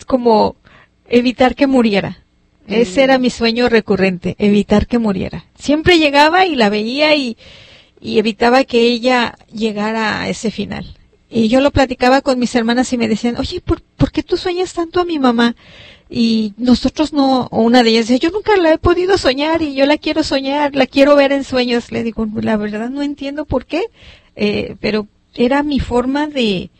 como evitar que muriera. Ese era mi sueño recurrente, evitar que muriera. Siempre llegaba y la veía y evitaba que ella llegara a ese final. Y yo lo platicaba con mis hermanas y me decían, oye, ¿por qué tú sueñas tanto a mi mamá? Y nosotros no, o una de ellas decía, yo nunca la he podido soñar y yo la quiero soñar, la quiero ver en sueños. Le digo, la verdad no entiendo por qué, pero era mi forma de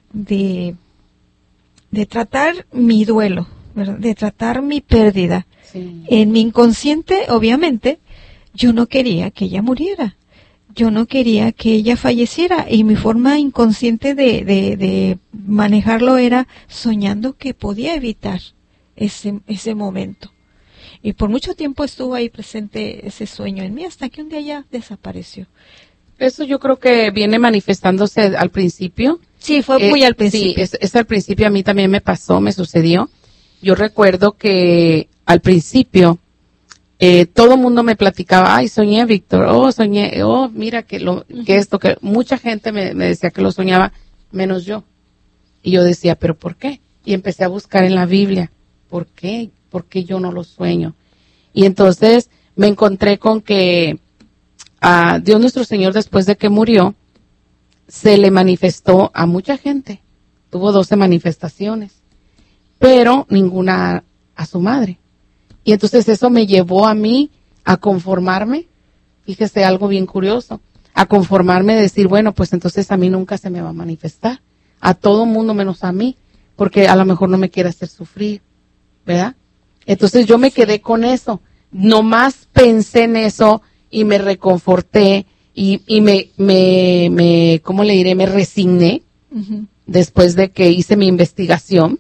tratar mi duelo, ¿verdad? De tratar mi pérdida. Sí. En mi inconsciente, obviamente, yo no quería que ella muriera. Yo no quería que ella falleciera y mi forma inconsciente de manejarlo era soñando que podía evitar ese momento. Y por mucho tiempo estuvo ahí presente ese sueño en mí hasta que un día ya desapareció. Eso yo creo que viene manifestándose al principio. Sí, fue muy al principio. Sí, es al principio, a mí también me pasó, me sucedió. Yo recuerdo que al principio todo el mundo me platicaba, ay, soñé, Víctor, soñé, mira que esto, que mucha gente me decía que lo soñaba, menos yo. Y yo decía, ¿pero por qué? Y empecé a buscar en la Biblia, ¿por qué? ¿Por qué yo no lo sueño? Y entonces me encontré con que a Dios nuestro Señor, después de que murió, se le manifestó a mucha gente. Tuvo 12 manifestaciones, pero ninguna a su madre. Y entonces eso me llevó a mí a conformarme, fíjese algo bien curioso, a conformarme de decir, bueno, pues entonces a mí nunca se me va a manifestar, a todo mundo menos a mí, porque a lo mejor no me quiere hacer sufrir, ¿verdad? Entonces yo me quedé con eso, nomás pensé en eso y me reconforté y ¿cómo le diré? Me resigné después de que hice mi investigación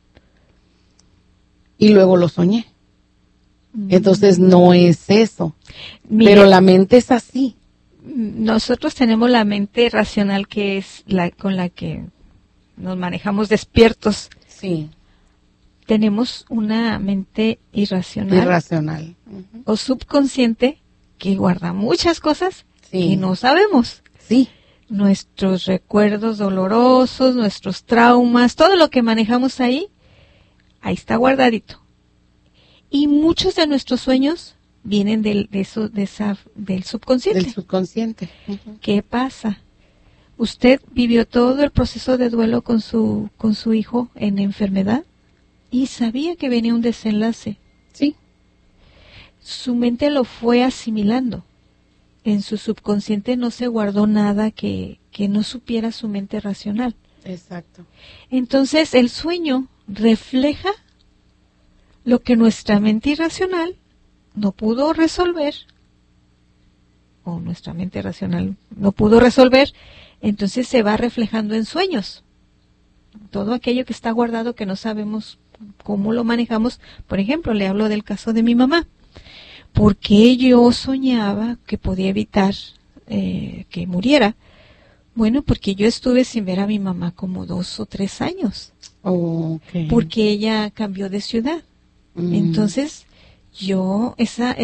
y luego lo soñé. Entonces no es eso. Mire, pero la mente es así. Nosotros tenemos la mente racional, que es con la que nos manejamos despiertos. Sí. Tenemos una mente irracional. O subconsciente, que guarda muchas cosas que no sabemos. Sí. Nuestros recuerdos dolorosos, nuestros traumas, todo lo que manejamos ahí está guardadito. Y muchos de nuestros sueños vienen del subconsciente. Del subconsciente. ¿Qué pasa? Usted vivió todo el proceso de duelo con su hijo en enfermedad y sabía que venía un desenlace. Sí. Su mente lo fue asimilando. En su subconsciente no se guardó nada que no supiera su mente racional. Exacto. Entonces el sueño refleja lo que nuestra mente irracional no pudo resolver, o nuestra mente racional no pudo resolver, entonces se va reflejando en sueños. Todo aquello que está guardado que no sabemos cómo lo manejamos. Por ejemplo, le hablo del caso de mi mamá. ¿Por qué yo soñaba que podía evitar que muriera? Bueno, porque yo estuve sin ver a mi mamá como 2 o 3 años. Okay. Porque ella cambió de ciudad. Entonces, yo,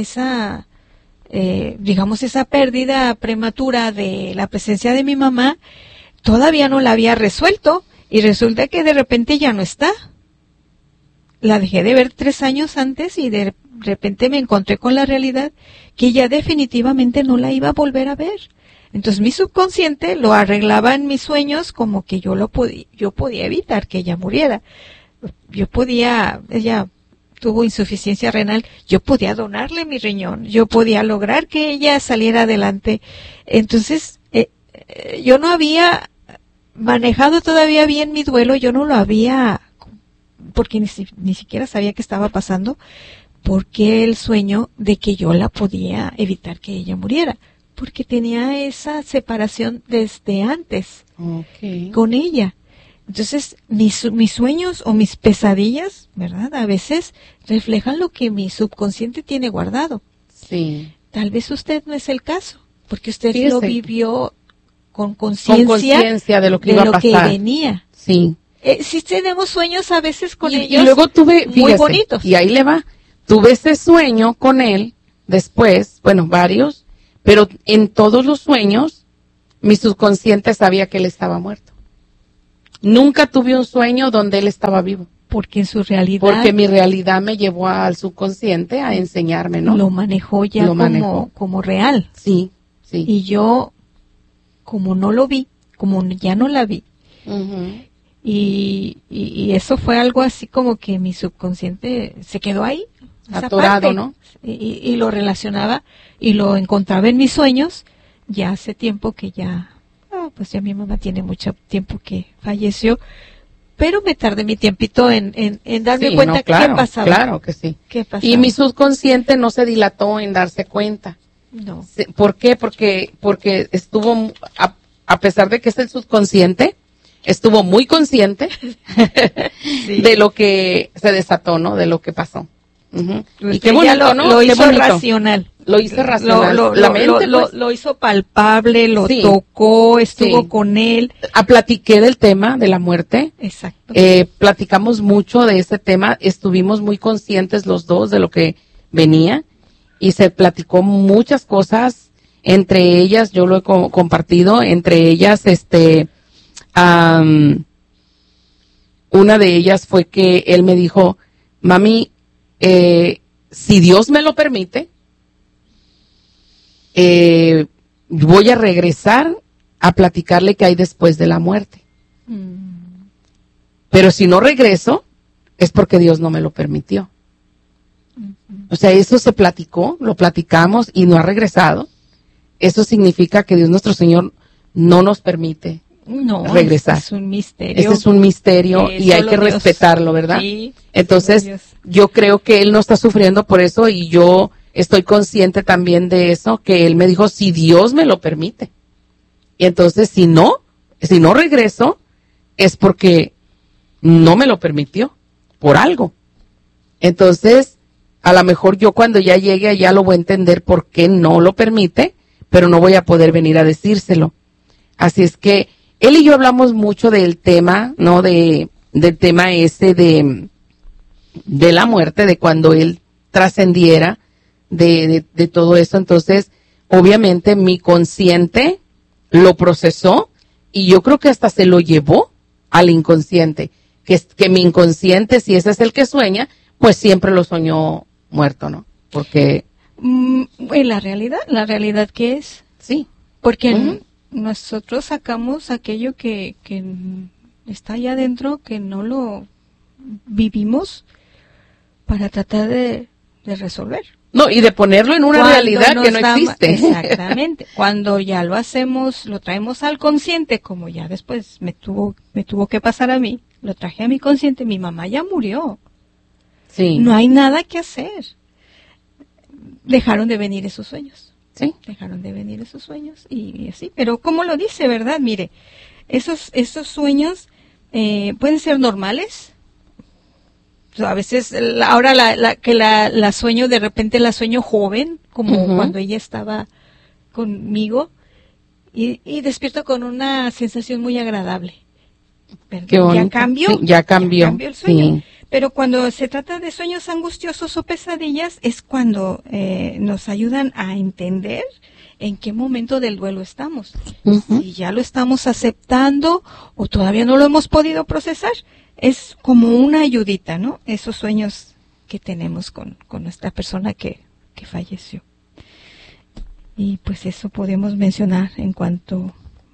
digamos, esa pérdida prematura de la presencia de mi mamá, todavía no la había resuelto, y resulta que de repente ya no está. La dejé de ver 3 años antes y de repente me encontré con la realidad que ya definitivamente no la iba a volver a ver. Entonces mi subconsciente lo arreglaba en mis sueños como que yo podía evitar que ella muriera. Ella tuvo insuficiencia renal, yo podía donarle mi riñón, yo podía lograr que ella saliera adelante. Entonces, yo no había manejado todavía bien mi duelo, yo no lo había, porque ni siquiera sabía qué estaba pasando, porque el sueño de que yo la podía evitar que ella muriera, porque tenía esa separación desde antes con ella. Entonces, mis sueños o mis pesadillas, ¿verdad? A veces reflejan lo que mi subconsciente tiene guardado. Sí. Tal vez usted no es el caso, porque usted Fíjese. lo vivió con conciencia de lo que iba a pasar. Que venía. Sí. Sí tenemos sueños a veces con ellos. Y luego tuve, fíjese, muy bonitos. Y ahí le va. Tuve ese sueño con él después, bueno, varios, pero en todos los sueños mi subconsciente sabía que él estaba muerto. Nunca tuve un sueño donde él estaba vivo. Porque en su realidad... Porque mi realidad me llevó al subconsciente a enseñarme, ¿no? Lo manejó ya como real. Sí, sí. Y yo, como no lo vi, como ya no la vi, y eso fue algo así como que mi subconsciente se quedó ahí. Atorado, ¿no? Y lo relacionaba y lo encontraba en mis sueños. Ya hace tiempo que pues ya mi mamá tiene mucho tiempo que falleció. Pero me tardé mi tiempito en darme cuenta qué pasaba. Claro que sí. ¿Qué pasaba? Y mi subconsciente no se dilató en darse cuenta. No. ¿Por qué? Porque estuvo, a pesar de que es el subconsciente, estuvo muy consciente de lo que se desató, ¿no? De lo que pasó. Y qué bonito, ¿no? Lo qué hizo bonito. racional. Lo hizo racional. La mente, lo hizo palpable, lo tocó, estuvo con él. Platiqué del tema de la muerte. Exacto. Platicamos mucho de ese tema. Estuvimos muy conscientes los dos de lo que venía. Y se platicó muchas cosas. Entre ellas, yo lo he compartido. Entre ellas, una de ellas fue que él me dijo, mami, si Dios me lo permite, voy a regresar a platicarle qué hay después de la muerte. Pero si no regreso, es porque Dios no me lo permitió. O sea, eso se platicó, lo platicamos y no ha regresado. Eso significa que Dios nuestro Señor no nos permite regresar. Es un misterio. Ese es un misterio y hay que respetarlo, ¿verdad? Sí, entonces, yo creo que Él no está sufriendo por eso y yo estoy consciente también de eso, que Él me dijo, si Dios me lo permite. Y entonces, si no regreso, es porque no me lo permitió, por algo. Entonces, a lo mejor yo cuando ya llegue allá lo voy a entender por qué no lo permite, pero no voy a poder venir a decírselo. Así es que él y yo hablamos mucho del tema, ¿no? Del tema ese de la muerte, de cuando él trascendiera, de todo eso. Entonces, obviamente mi consciente lo procesó y yo creo que hasta se lo llevó al inconsciente. Que mi inconsciente, si ese es el que sueña, pues siempre lo soñó muerto, ¿no? Porque... en la realidad ¿qué es? Sí. Porque nosotros sacamos aquello que está allá adentro, que no lo vivimos para tratar de resolver. No, y de ponerlo en una realidad que no existe. Exactamente. Cuando ya lo hacemos, lo traemos al consciente, como ya después me tuvo que pasar a mí, lo traje a mi consciente, mi mamá ya murió. Sí. No hay nada que hacer. Dejaron de venir esos sueños. Sí. Dejaron de venir esos sueños y así. Pero como lo dice, ¿verdad? Mire, esos sueños pueden ser normales. A veces, ahora la sueño, de repente la sueño joven, como cuando ella estaba conmigo, y despierto con una sensación muy agradable. Qué bonito. Ya cambió. Sí, ya cambió el sueño. Sí. Pero cuando se trata de sueños angustiosos o pesadillas, es cuando nos ayudan a entender en qué momento del duelo estamos. Si ya lo estamos aceptando o todavía no lo hemos podido procesar. Es como una ayudita, ¿no? Esos sueños que tenemos con nuestra persona que falleció. Y pues eso podemos mencionar en cuanto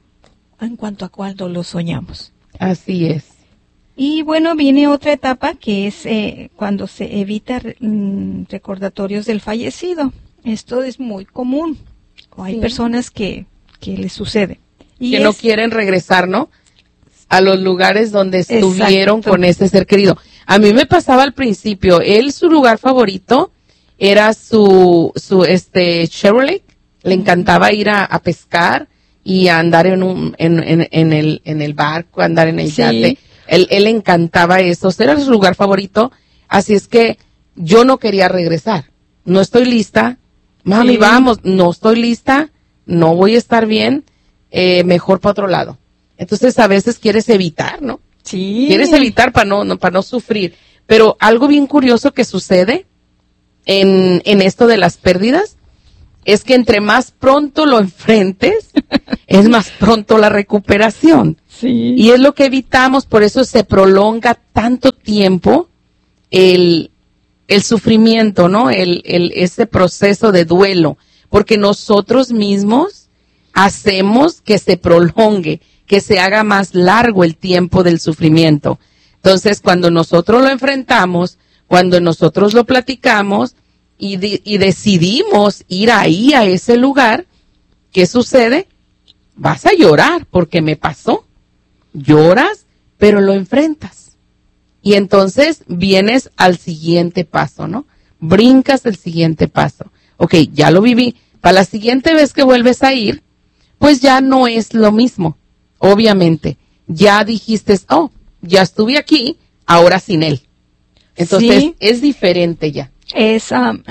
a cuando lo soñamos. Así es. Y bueno, viene otra etapa que es cuando se evita recordatorios del fallecido. Esto es muy común. Hay personas que les sucede. Y que no quieren regresar, ¿no? A los lugares donde estuvieron con ese ser querido. A mí me pasaba al principio, su lugar favorito era su Chevrolet. Le encantaba ir a pescar y a andar en el barco, andar en el yate. Él le encantaba eso, era su lugar favorito. Así es que yo no quería regresar. No estoy lista. Mami, vamos, no estoy lista, no voy a estar bien, mejor para otro lado. Entonces a veces quieres evitar, ¿no? Sí. Quieres evitar para no sufrir. Pero algo bien curioso que sucede en esto de las pérdidas es que entre más pronto lo enfrentes, es más pronto la recuperación. Sí. Y es lo que evitamos, por eso se prolonga tanto tiempo el sufrimiento, ¿no? Ese proceso de duelo, porque nosotros mismos hacemos que se prolongue, que se haga más largo el tiempo del sufrimiento. Entonces, cuando nosotros lo enfrentamos, cuando nosotros lo platicamos y decidimos ir ahí a ese lugar, ¿qué sucede? Vas a llorar porque me pasó. Lloras, pero lo enfrentas. Y entonces vienes al siguiente paso, ¿no? Brincas el siguiente paso. Ok, ya lo viví. Para la siguiente vez que vuelves a ir, pues ya no es lo mismo. Obviamente, ya dijiste, oh, ya estuve aquí, ahora sin él. Entonces, sí, es diferente ya. Es,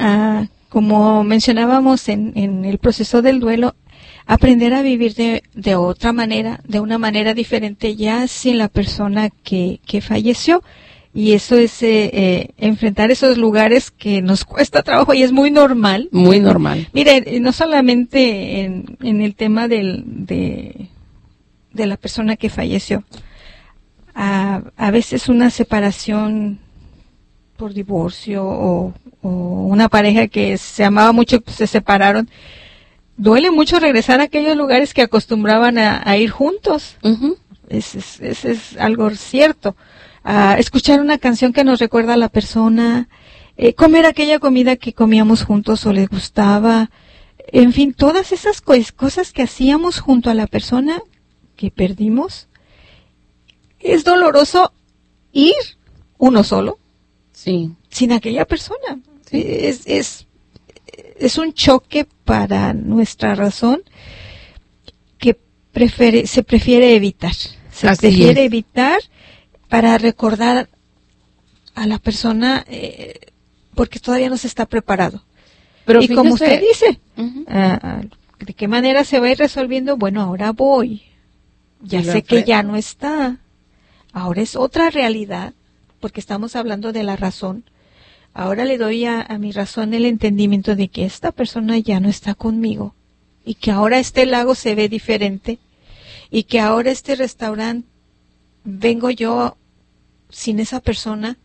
como mencionábamos en el proceso del duelo, aprender a vivir de otra manera, de una manera diferente, ya sin la persona que falleció. Y eso es enfrentar esos lugares que nos cuesta trabajo y es muy normal. Muy normal. Mire, no solamente en el tema de la persona que falleció. A veces una separación por divorcio o una pareja que se amaba mucho, se separaron. Duele mucho regresar a aquellos lugares que acostumbraban a ir juntos. Uh-huh. Ese es algo cierto. Escuchar una canción que nos recuerda a la persona, comer aquella comida que comíamos juntos o les gustaba, en fin, todas esas cosas que hacíamos junto a la persona que perdimos. Es doloroso ir uno solo, sí, sin aquella persona. Sí. Es un choque para nuestra razón que se prefiere evitar. Se Así prefiere es. evitar para recordar a la persona porque todavía no se está preparado. Pero y como usted dice, uh-huh, ¿de qué manera se va a ir resolviendo? Bueno, ahora voy. Ya sé que ya no está. Ahora es otra realidad, porque estamos hablando de la razón. Ahora le doy a mi razón el entendimiento de que esta persona ya no está conmigo y que ahora este lago se ve diferente y que ahora este restaurante vengo yo sin esa persona.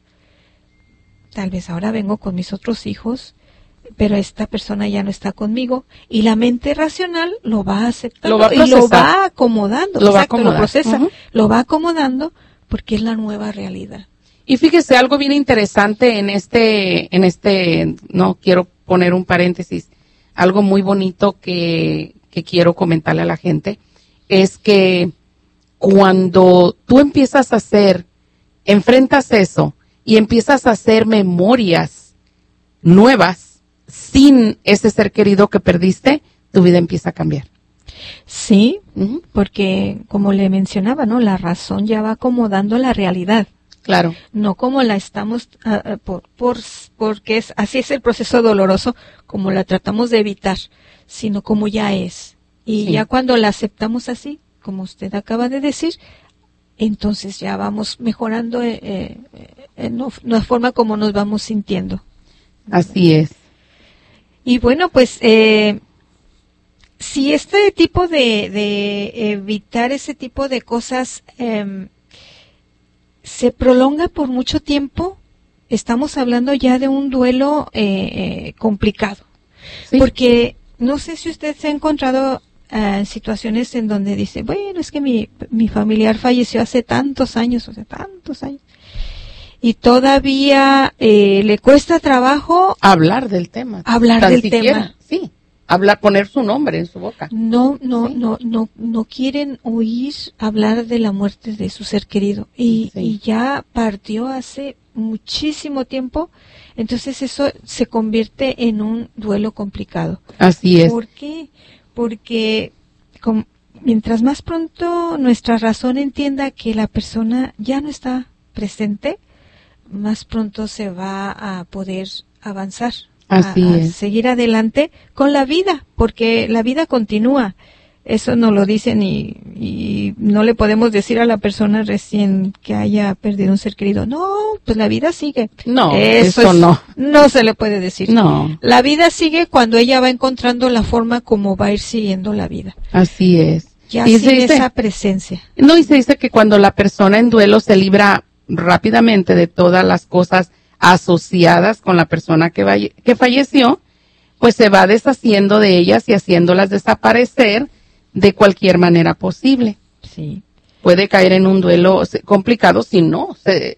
Tal vez ahora vengo con mis otros hijos, pero esta persona ya no está conmigo y la mente racional lo va aceptando y lo va acomodando. Lo procesa, uh-huh, lo va acomodando porque es la nueva realidad. Y fíjese, algo bien interesante en este, no quiero poner un paréntesis, algo muy bonito que quiero comentarle a la gente, es que cuando tú empiezas a enfrentas eso y empiezas a hacer memorias nuevas sin ese ser querido que perdiste, tu vida empieza a cambiar. Sí, uh-huh, porque como le mencionaba, ¿no? La razón ya va acomodando la realidad. Claro. No como la estamos, porque así es el proceso doloroso, como la tratamos de evitar, sino como ya es. Y sí, ya cuando la aceptamos así, como usted acaba de decir, entonces ya vamos mejorando en la forma como nos vamos sintiendo. Así es. Y bueno, pues si este tipo de evitar ese tipo de cosas se prolonga por mucho tiempo, estamos hablando ya de un duelo complicado. Sí. Porque no sé si usted se ha encontrado en situaciones en donde dice, bueno, es que mi familiar falleció hace tantos años, y todavía le cuesta trabajo hablar del tema. Tema. Sí. Hablar, poner su nombre en su boca. No quieren oír hablar de la muerte de su ser querido y ya partió hace muchísimo tiempo, entonces eso se convierte en un duelo complicado. Así es. ¿Por qué? Porque mientras más pronto nuestra razón entienda que la persona ya no está presente, más pronto se va a poder avanzar. A seguir adelante con la vida, porque la vida continúa. Eso nos lo dicen y no le podemos decir a la persona recién que haya perdido un ser querido. No, pues la vida sigue. No, eso no. No se le puede decir. No. La vida sigue cuando ella va encontrando la forma como va a ir siguiendo la vida. Así es. Ya sin esa presencia. No, y se dice que cuando la persona en duelo se libra rápidamente de todas las cosas asociadas con la persona que falleció, pues se va deshaciendo de ellas y haciéndolas desaparecer de cualquier manera posible. Sí. Puede caer en un duelo complicado si no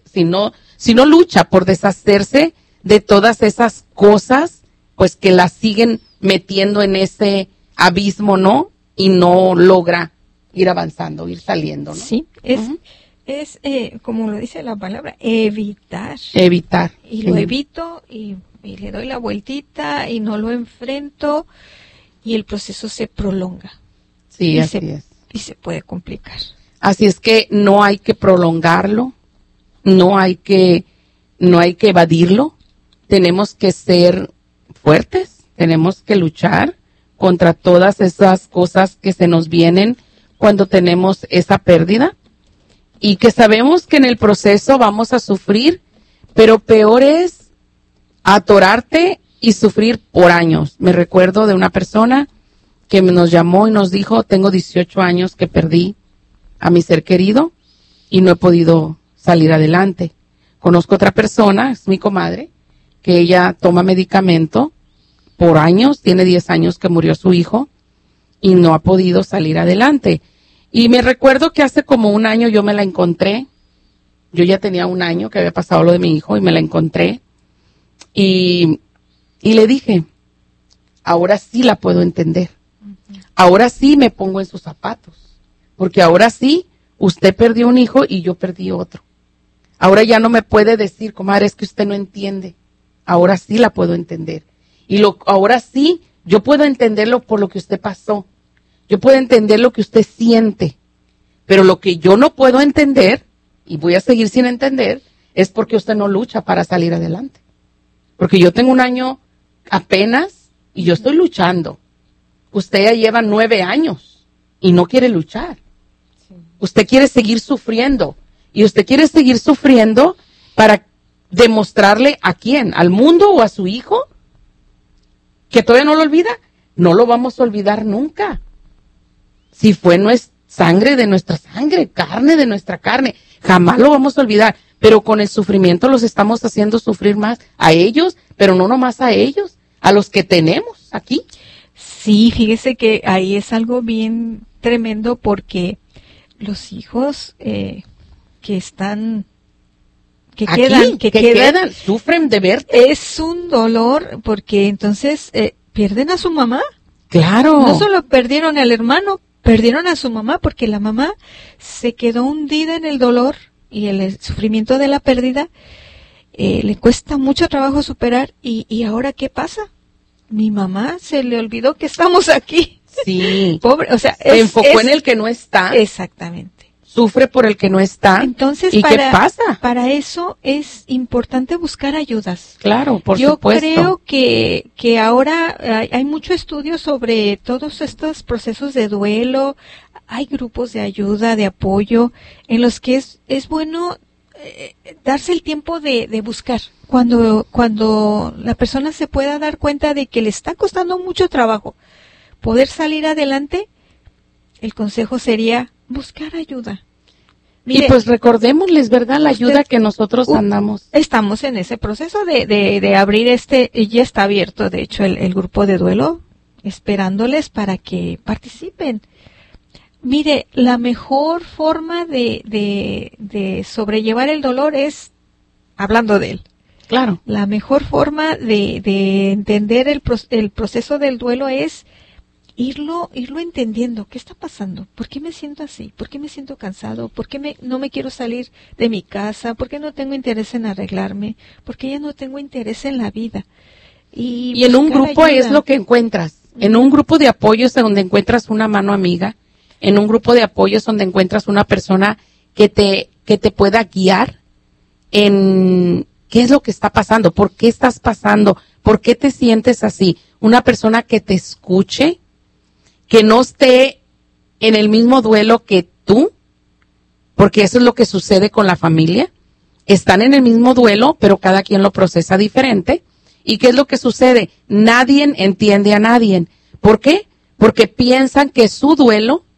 lucha por deshacerse de todas esas cosas, pues que la siguen metiendo en ese abismo, ¿no? Y no logra ir avanzando, ir saliendo, ¿no? Sí, es como lo dice la palabra, evitar. Evitar. Y lo evito y le doy la vueltita y no lo enfrento y el proceso se prolonga. Sí, así es. Y se puede complicar. Así es que no hay que prolongarlo, no hay que evadirlo, tenemos que ser fuertes, tenemos que luchar contra todas esas cosas que se nos vienen cuando tenemos esa pérdida y que sabemos que en el proceso vamos a sufrir, pero peor es atorarte y sufrir por años. Me recuerdo de una persona que nos llamó y nos dijo, tengo 18 años que perdí a mi ser querido y no he podido salir adelante. Conozco otra persona, es mi comadre, que ella toma medicamento por años, tiene 10 años que murió su hijo y no ha podido salir adelante. Y me recuerdo que hace como un año yo me la encontré, yo ya tenía un año que había pasado lo de mi hijo y me la encontré y le dije, ahora sí la puedo entender, ahora sí me pongo en sus zapatos. Porque ahora sí, usted perdió un hijo y yo perdí otro. Ahora ya no me puede decir, comadre, es que usted no entiende. Ahora sí la puedo entender. Y ahora sí, yo puedo entenderlo por lo que usted pasó. Yo puedo entender lo que usted siente. Pero lo que yo no puedo entender, y voy a seguir sin entender, es porque usted no lucha para salir adelante. Porque yo tengo un año apenas y yo estoy luchando. Usted ya lleva 9 años y no quiere luchar. Usted quiere seguir sufriendo y usted quiere seguir sufriendo para demostrarle ¿a quién? ¿Al mundo o a su hijo? ¿Que todavía no lo olvida? No lo vamos a olvidar nunca. Si fue sangre de nuestra sangre, carne de nuestra carne, jamás lo vamos a olvidar. Pero con el sufrimiento los estamos haciendo sufrir más a ellos, pero no nomás a ellos, a los que tenemos aquí. Sí, fíjese que ahí es algo bien tremendo porque los hijos que quedan, sufren de verte. Es un dolor porque entonces pierden a su mamá. Claro. No solo perdieron al hermano, perdieron a su mamá porque la mamá se quedó hundida en el dolor y el sufrimiento de la pérdida. Le cuesta mucho trabajo superar y ahora ¿qué pasa? Mi mamá se le olvidó que estamos aquí. Sí. Pobre, o sea, se enfocó en el que no está. Exactamente. Sufre por el que no está. Entonces, ¿y qué pasa? Para eso es importante buscar ayudas. Claro, por Yo supuesto. creo que ahora hay mucho estudio sobre todos estos procesos de duelo. Hay grupos de ayuda, de apoyo, en los que es bueno darse el tiempo de buscar. Cuando la persona se pueda dar cuenta de que le está costando mucho trabajo poder salir adelante, el consejo sería buscar ayuda. Mire, y pues recordémosles, ¿verdad? La ayuda que nosotros andamos. Estamos en ese proceso de abrir ya está abierto, de hecho, el grupo de duelo, esperándoles para que participen. Mire, la mejor forma de sobrellevar el dolor es hablando de él. Claro. La mejor forma de entender el proceso del duelo es irlo entendiendo. ¿Qué está pasando? ¿Por qué me siento así? ¿Por qué me siento cansado? ¿Por qué no me quiero salir de mi casa? ¿Por qué no tengo interés en arreglarme? ¿Por qué ya no tengo interés en la vida? Y en un grupo ayuda. Es lo que encuentras. En un grupo de apoyo es donde encuentras una mano amiga. En un grupo de apoyo es donde encuentras una persona que te pueda guiar en qué es lo que está pasando, por qué estás pasando, por qué te sientes así. Una persona que te escuche, que no esté en el mismo duelo que tú, porque eso es lo que sucede con la familia. Están en el mismo duelo, pero cada quien lo procesa diferente. ¿Y qué es lo que sucede? Nadie entiende a nadie. ¿Por qué? Porque piensan que su duelo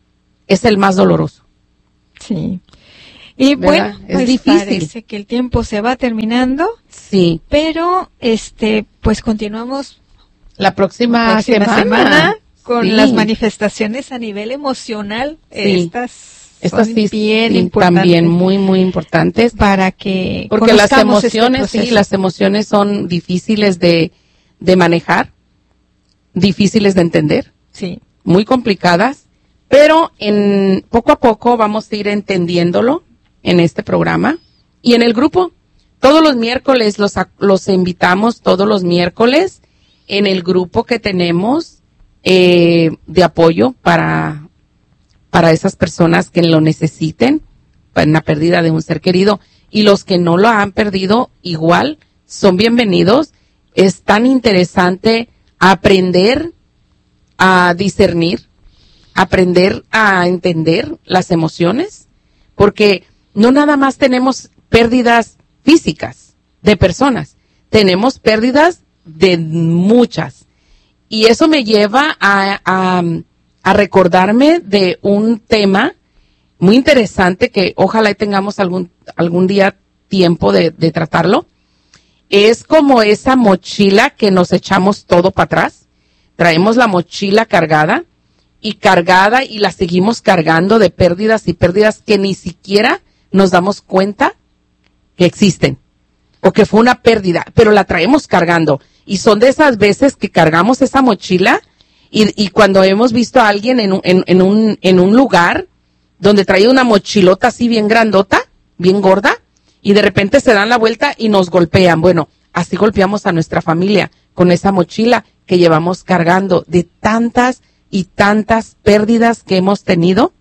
es el más doloroso. Sí. Y ¿verdad? bueno, Es pues difícil. parece que el tiempo se va terminando, Sí. pero pues continuamos La próxima semana con sí. las manifestaciones a nivel emocional. Sí. Estas son sí, bien sí, importantes. también muy, muy importantes. Para que Porque las conozcamos emociones, este sí, proceso. las emociones son difíciles de manejar, difíciles de entender, Sí. muy complicadas, pero poco a poco vamos a ir entendiéndolo en este programa y en el grupo. Todos los miércoles los invitamos, todos los miércoles, en el grupo que tenemos de apoyo para esas personas que lo necesiten, en la pérdida de un ser querido. Y los que no lo han perdido, igual, son bienvenidos. Es tan interesante aprender a discernir, aprender a entender las emociones, porque no nada más tenemos pérdidas físicas de personas, tenemos pérdidas de muchas. Y eso me lleva a recordarme de un tema muy interesante que ojalá tengamos algún día tiempo de tratarlo. Es como esa mochila que nos echamos todo para atrás. Traemos la mochila cargada y la seguimos cargando de pérdidas y pérdidas que ni siquiera nos damos cuenta que existen o que fue una pérdida, pero la traemos cargando. Y son de esas veces que cargamos esa mochila y cuando hemos visto a alguien en un lugar donde trae una mochilota así bien grandota, bien gorda, y de repente se dan la vuelta y nos golpean. Bueno, así golpeamos a nuestra familia con esa mochila que llevamos cargando de tantas y tantas pérdidas que hemos tenido.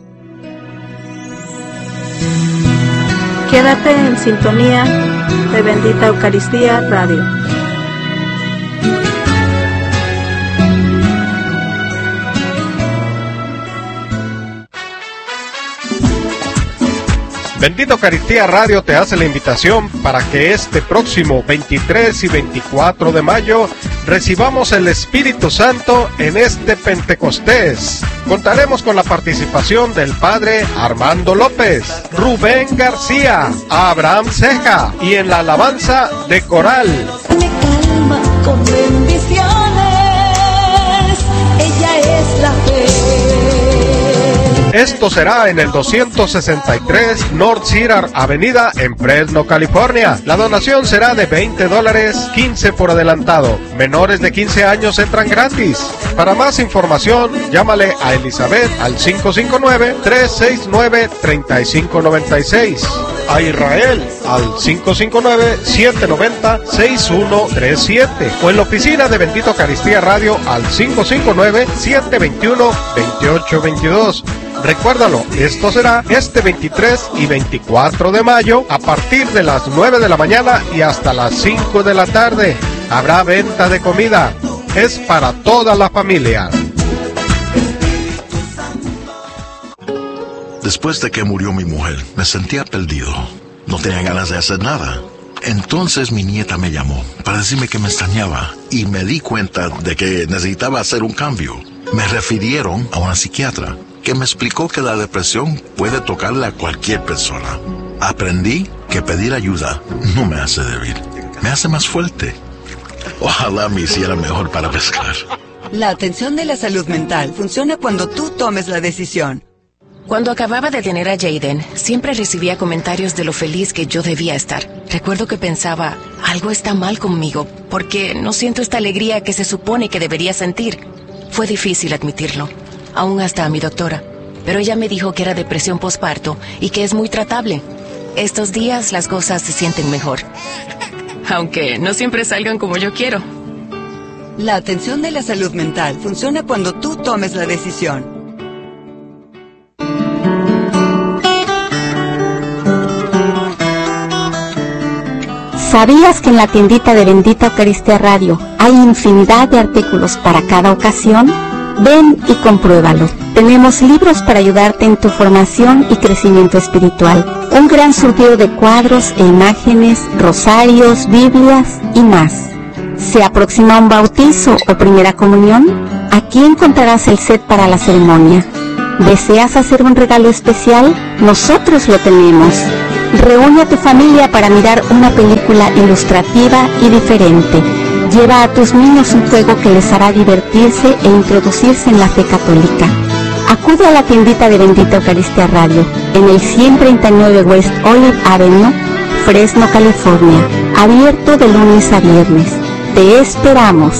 Quédate en sintonía de Bendita Eucaristía Radio. Bendita Eucaristía Radio te hace la invitación para que este próximo 23 y 24 de mayo recibamos el Espíritu Santo en este Pentecostés. Contaremos con la participación del Padre Armando López, Rubén García, Abraham Ceja y en la alabanza de coral. Me calma con bendiciones, ella es la fe. Esto será en el 263 North Cedar Avenida en Fresno, California. La donación será de $20, 15 por adelantado. Menores de 15 años entran gratis. Para más información, llámale a Elizabeth al 559-369-3596. A Israel al 559-790-6137. O en la oficina de Bendita Eucaristía Radio al 559-721-2822. Recuérdalo, esto será este 23 y 24 de mayo a partir de las 9 de la mañana y hasta las 5 de la tarde. Habrá venta de comida. Es para toda la familia. Después de que murió mi mujer, me sentía perdido. No tenía ganas de hacer nada. Entonces mi nieta me llamó para decirme que me extrañaba y me di cuenta de que necesitaba hacer un cambio. Me refirieron a una psiquiatra que me explicó que la depresión puede tocarle a cualquier persona. Aprendí que pedir ayuda no me hace débil, me hace más fuerte. Ojalá me hiciera mejor para pescar. La atención de la salud mental funciona cuando tú tomes la decisión. Cuando acababa de tener a Jaden, siempre recibía comentarios de lo feliz que yo debía estar. Recuerdo que pensaba, algo está mal conmigo, porque no siento esta alegría que se supone que debería sentir. Fue difícil admitirlo, aún hasta a mi doctora, pero ella me dijo que era depresión posparto y que es muy tratable. Estos días las cosas se sienten mejor, aunque no siempre salgan como yo quiero. La atención de la salud mental funciona cuando tú tomes la decisión. ¿Sabías que en la tiendita de Bendita Eucaristía Radio hay infinidad de artículos para cada ocasión? Ven y compruébalo. Tenemos libros para ayudarte en tu formación y crecimiento espiritual. Un gran surtido de cuadros e imágenes, rosarios, Biblias y más. ¿Se aproxima un bautizo o primera comunión? Aquí encontrarás el set para la ceremonia. ¿Deseas hacer un regalo especial? Nosotros lo tenemos. Reúne a tu familia para mirar una película ilustrativa y diferente. Lleva a tus niños un juego que les hará divertirse e introducirse en la fe católica. Acude a la tiendita de Bendita Eucaristía Radio en el 139 West Olive Avenue, Fresno, California. Abierto de lunes a viernes. Te esperamos.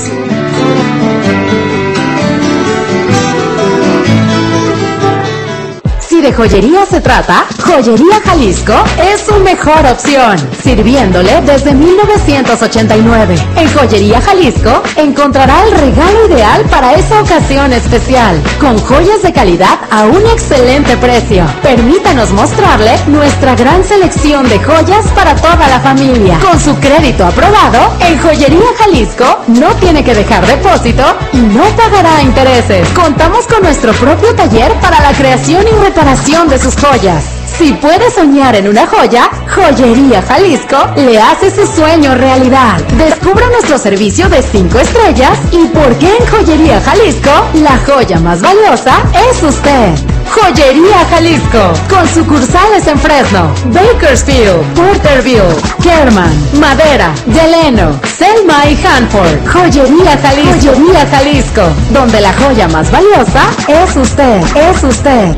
Si de joyería se trata, Joyería Jalisco es su mejor opción, sirviéndole desde 1989. En Joyería Jalisco encontrará el regalo ideal para esa ocasión especial, con joyas de calidad a un excelente precio. Permítanos mostrarle nuestra gran selección de joyas para toda la familia. Con su crédito aprobado, en Joyería Jalisco no tiene que dejar depósito y no pagará intereses. Contamos con nuestro propio taller para la creación y reparación de sus joyas. Si puede soñar en una joya, Joyería Jalisco le hace su sueño realidad. Descubra nuestro servicio de 5 estrellas y por qué en Joyería Jalisco la joya más valiosa es usted. Joyería Jalisco, con sucursales en Fresno, Bakersfield, Porterville, Kerman, Madera, Delano, Selma y Hanford. Joyería Jalisco, Joyería Jalisco, donde la joya más valiosa es usted, es usted.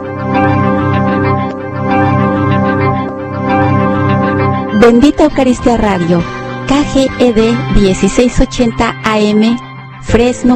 Bendita Eucaristía Radio, KGED 1680 AM, Fresno,